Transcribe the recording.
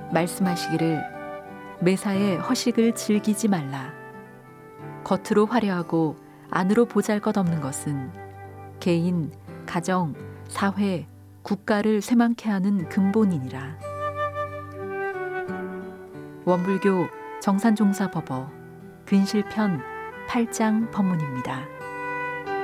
말씀하시기를 매사에 허식을 즐기지 말라. 겉으로 화려하고 안으로 보잘것없는 것은 개인, 가정, 사회, 국가를 쇠망케 하는 근본이니라. 원불교 정산종사법어 근실편 8장 법문입니다.